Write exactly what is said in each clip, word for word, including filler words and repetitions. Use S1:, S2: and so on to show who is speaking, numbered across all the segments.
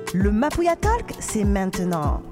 S1: Le Mapouya Talk, c'est maintenant.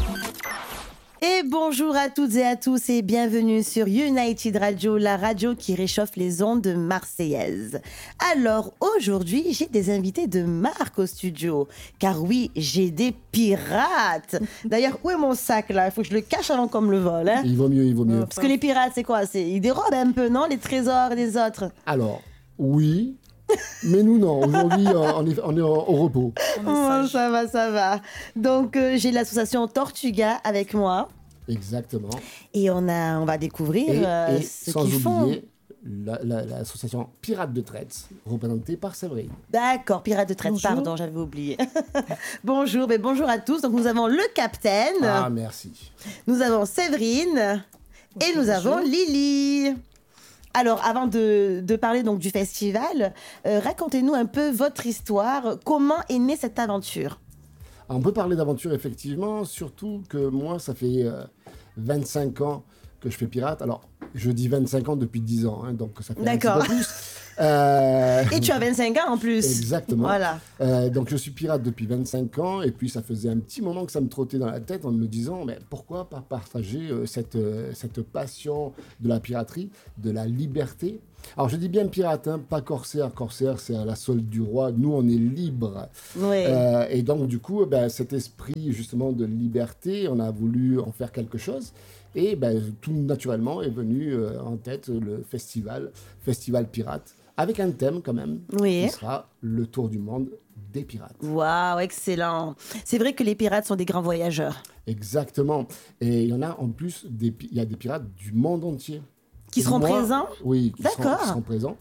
S1: Et bonjour à toutes et à tous et bienvenue sur United Radio, la radio qui réchauffe les ondes marseillaises. Alors aujourd'hui, j'ai des invités de marque au studio, car oui, j'ai des pirates. D'ailleurs, où est mon sac là? Il faut que je le cache avant qu'on me le vole. Hein,
S2: il vaut mieux, il vaut mieux.
S1: parce que les pirates, c'est quoi? C'est, ils dérobent un peu, non? Les trésors des autres.
S2: Alors, oui, mais nous non. Aujourd'hui, on est, on est au repos.
S1: Oh, ça va, ça va. Donc, euh, j'ai l'association Tortuga avec moi.
S2: Exactement.
S1: Et on, a, on va découvrir
S2: et,
S1: euh,
S2: et
S1: ce
S2: sans
S1: qu'ils font.
S2: oublier la, la, l'association Pirates de Traite, représentée par Séverine.
S1: D'accord, Pirates de Traite,
S3: Bonjour.
S1: pardon, j'avais oublié. bonjour, mais bonjour à tous. Donc, nous avons le capitaine.
S2: Ah, merci.
S1: Nous avons Séverine. Et nous avons Lily. Alors, avant de, de parler donc du festival, euh, racontez-nous un peu votre histoire. Comment est née cette aventure?
S2: Alors, on peut parler d'aventure, effectivement, surtout que moi, ça fait euh, vingt-cinq ans que je fais pirate. Alors, je dis vingt-cinq ans depuis dix ans, hein, donc ça fait
S1: D'accord.
S2: un petit peu plus. Euh...
S1: Et tu as vingt-cinq ans en plus.
S2: Exactement.
S1: Voilà.
S2: Euh, donc je suis pirate depuis vingt-cinq ans et puis ça faisait un petit moment que ça me trottait dans la tête en me disant mais pourquoi pas partager euh, cette, euh, cette passion de la piraterie, de la liberté. Alors je dis bien pirate, hein, pas corsaire. Corsaire c'est à la solde du roi. Nous on est libre.
S1: Oui.
S2: Euh, et donc du coup ben, cet esprit justement de liberté, on a voulu en faire quelque chose. Et ben, tout naturellement est venu euh, en tête le festival, Festival Pirate, avec un thème quand même,
S1: Oui.
S2: qui sera le tour du monde des pirates.
S1: Waouh, excellent. C'est vrai que les pirates sont des grands voyageurs.
S2: Exactement. Et il y en a en plus, des, il y a des pirates du monde entier.
S1: Qui seront
S2: Moi,
S1: présents?
S2: Oui, qui seront,
S1: D'accord.
S2: qui seront présents.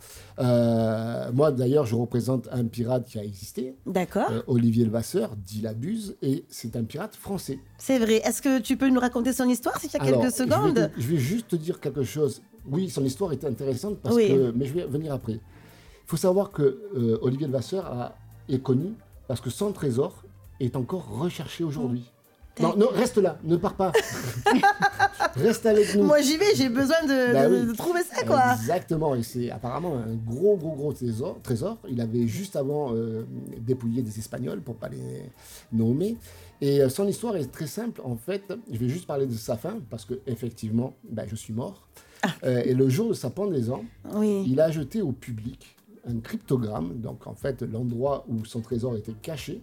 S2: Euh, moi, d'ailleurs, je représente un pirate qui a existé,
S1: D'accord.
S2: euh, Olivier Levasseur, dit la Buse, et c'est un pirate français.
S1: C'est vrai. Est-ce que tu peux nous raconter son histoire, s'il y a
S2: Alors,
S1: quelques secondes?
S2: Je vais, te- je vais juste te dire quelque chose. Oui, son histoire est intéressante, parce
S1: Oui.
S2: que, mais je vais venir après. Il faut savoir que euh, Olivier Levasseur a, est connu parce que son trésor est encore recherché aujourd'hui. Non, non, reste là, ne pars pas. Reste avec nous.
S1: Moi, j'y vais, j'ai besoin de,
S2: Bah
S1: de-
S2: oui.
S1: de trouver ça, quoi.
S2: Exactement, et c'est apparemment un gros, gros, gros trésor. trésor. Il avait juste avant euh, dépouillé des Espagnols, pour ne pas les nommer. Et euh, son histoire est très simple. En fait, je vais juste parler de sa fin, parce que effectivement, ben, je suis mort. Euh, et le jour de sa pendaison,
S1: Oui.
S2: il a jeté au public un cryptogramme, donc en fait l'endroit où son trésor était caché,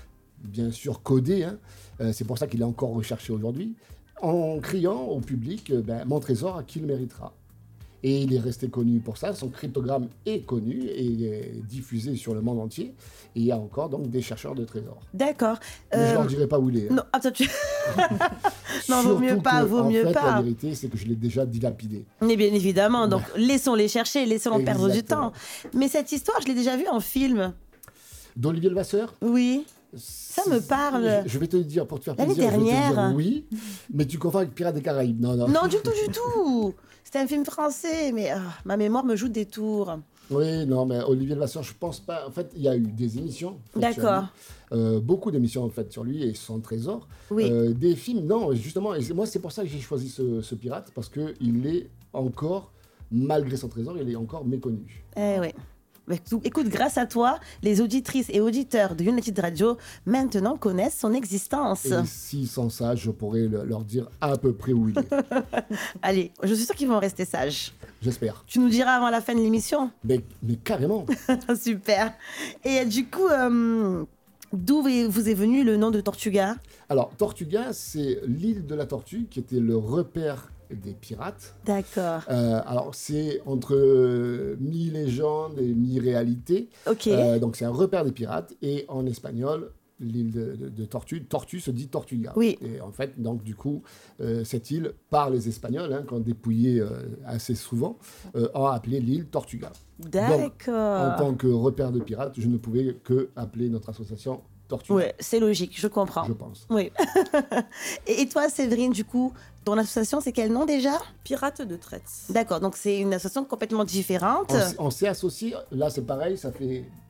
S2: bien sûr codé, hein. Euh, c'est pour ça qu'il est encore recherché aujourd'hui, en criant au public, euh, ben, mon trésor, à qui le méritera. Et il est resté connu pour ça, son cryptogramme est connu et est diffusé sur le monde entier, et il y a encore donc des chercheurs de trésors.
S1: D'accord.
S2: Mais je
S1: Euh,
S2: ne leur dirai pas où il est. hein.
S1: Non, attends, tu... non, vaut
S2: Surtout
S1: mieux pas,
S2: que,
S1: vaut
S2: en
S1: mieux
S2: fait,
S1: pas.
S2: La vérité, c'est que je l'ai déjà dilapidé.
S1: Mais bien évidemment, donc laissons-les chercher, laissons-les perdre du
S2: Exactement.
S1: temps. Mais cette histoire, je l'ai déjà vue en film.
S2: D'Olivier Levasseur,
S1: Oui. Ça me parle.
S2: Je, je vais te le dire pour te faire
S1: L'année
S2: plaisir. Je vais te
S1: dernière.
S2: dire oui, mais tu confonds avec Pirates des Caraïbes. Non, non.
S1: Non, du tout, du tout. C'était un film français, mais ah, ma mémoire me joue des tours.
S2: Oui, non, mais Olivier Levasseur, je pense pas. En fait, il y a eu des émissions. faites sur
S1: D'accord.
S2: lui. Euh, beaucoup d'émissions en fait sur lui et son trésor.
S1: Oui.
S2: Euh, des films, non, justement. Et c'est- moi, c'est pour ça que j'ai choisi ce, ce pirate parce que il est encore, malgré son trésor, il est encore méconnu.
S1: Eh oui. Mais tout- Écoute, grâce à toi, les auditrices et auditeurs de United Radio maintenant connaissent son existence.
S2: Et s'ils sont sages, je pourrais le- leur dire à peu près où il est.
S1: Allez, je suis sûre qu'ils vont rester sages.
S2: J'espère.
S1: Tu nous diras avant la fin de l'émission.
S2: Mais, mais carrément.
S1: Super. Et du coup, euh, d'où est- vous est venu le nom de Tortuga?
S2: Alors, Tortuga, c'est l'île de la Tortue qui était le repère des pirates.
S1: D'accord.
S2: Euh, alors, c'est entre euh, mi-légende et mi-réalité.
S1: Ok.
S2: Euh, donc, c'est un repère des pirates. Et en espagnol, l'île de, de- de Tortue, Tortue se dit Tortuga.
S1: Oui.
S2: Et en fait, donc, du coup, euh, cette île, par les Espagnols, hein, qu'on dépouillait euh, assez souvent, euh, ont appelé l'île Tortuga. Donc, en
S1: D'accord.
S2: tant que repère de pirates, je ne pouvais que appeler notre association Tortuga,
S1: Oui, c'est logique, je comprends.
S2: je pense.
S1: Oui. et, et toi, Séverine, du coup, ton association, c'est quel nom déjà?
S3: Pirates de Traite.
S1: D'accord, donc c'est une association complètement différente.
S2: On, s- on s'est associé, là c'est pareil, ça fait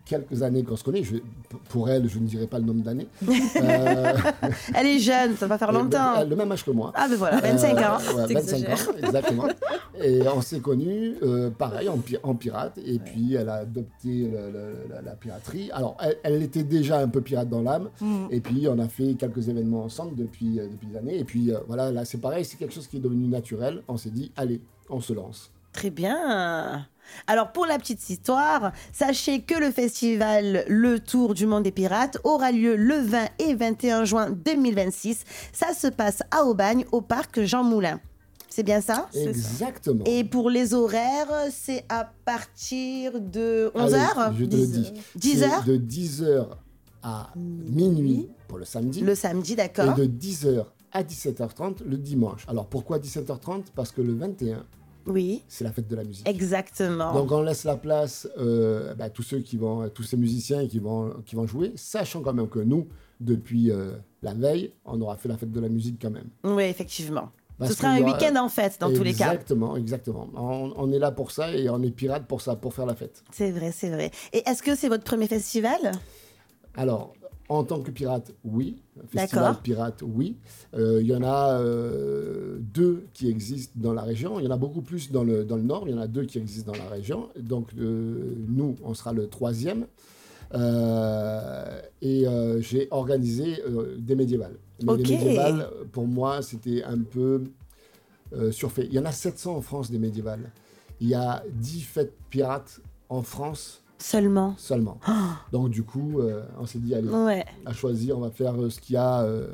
S2: quelques années qu'on se connaît. Je, pour elle, je ne dirai pas le nombre d'années. Euh,
S1: Elle est jeune, ça va faire longtemps.
S2: Elle a le même âge que moi.
S1: Ah ben voilà, vingt-cinq ans.
S2: Euh, ouais, vingt-cinq ans, exactement. Et on s'est connus, euh, pareil, en, pi- en pirate. Et ouais. puis, elle a adopté le, le, la, la piraterie. Alors, elle, elle était déjà un peu pirate dans l'âme. Mm. Et puis, on a fait quelques événements ensemble depuis, euh, depuis des années. Et puis, euh, voilà, là, c'est pareil, c'est quelque chose qui est devenu naturel. On s'est dit, allez, on se lance.
S1: Très bien. Alors, pour la petite histoire, sachez que le festival Le Tour du Monde des Pirates aura lieu le vingt et vingt et un juin deux mille vingt-six. Ça se passe à Aubagne, au parc Jean Moulin. C'est bien ça?
S2: Exactement.
S1: Et pour les horaires, c'est à partir de onze heures?
S2: Allez, je te le dis.
S1: dix heures?
S2: De dix heures à minuit pour le samedi.
S1: Le samedi, d'accord.
S2: Et de dix heures à dix-sept heures trente le dimanche. Alors, pourquoi dix-sept heures trente? Parce que le vingt et un,
S1: oui,
S2: c'est la fête de la musique.
S1: Exactement.
S2: Donc on laisse la place euh, bah, tous ceux qui vont, tous ces musiciens qui vont, qui vont jouer, sachant quand même que nous, depuis euh, la veille, on aura fait la fête de la musique quand même.
S1: Oui, effectivement.
S2: Parce
S1: Ce sera un
S2: aura...
S1: week-end en fête dans tous les cas.
S2: Exactement, exactement. On, on est là pour ça et on est pirate pour ça, pour faire la fête.
S1: C'est vrai, c'est vrai. Et est-ce que c'est votre premier festival?
S2: Alors, en tant que pirate, oui. Festival
S1: D'accord.
S2: pirate, oui. Il euh, y en a euh, deux qui existent dans la région. Il y en a beaucoup plus dans le, dans le nord. Il y en a deux qui existent dans la région. Donc, euh, nous, on sera le troisième. Euh, et euh, j'ai organisé euh, des médiévales. Mais
S1: okay.
S2: les médiévales, pour moi, c'était un peu euh, surfait. Il y en a sept cents en France, des médiévales. Il y a dix fêtes pirates en France.
S1: Seulement.
S2: Seulement. Oh. Donc, du coup, euh, on s'est dit, allez,
S1: ouais.
S2: à choisir, on va faire euh, ce qu'il y a euh,